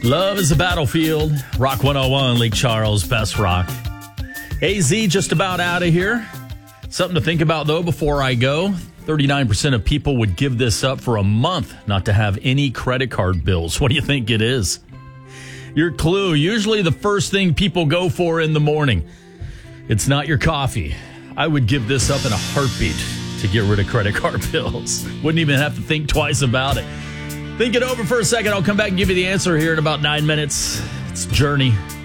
Love is a battlefield. Rock 101, Lake Charles, best rock. AZ just about out of here. Something to think about, though, before I go. 39% of people would give this up for a month not to have any credit card bills. What do you think it is? Your clue, usually the first thing people go for in the morning. It's not your coffee. I would give this up in a heartbeat to get rid of credit card bills. Wouldn't even have to think twice about it. Think it over for a second. I'll come back and give you the answer here in about 9 minutes. It's Journey.